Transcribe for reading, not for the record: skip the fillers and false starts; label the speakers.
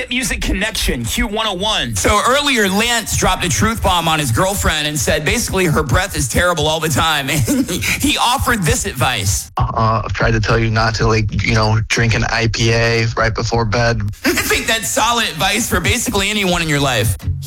Speaker 1: Hit Music Connection, Q101.
Speaker 2: So earlier, Lance dropped a truth bomb on his girlfriend and said basically her breath is terrible all the time. And he offered this advice.
Speaker 3: I've tried to tell you not to, drink an IPA right before bed.
Speaker 2: I think that's solid advice for basically anyone in your life.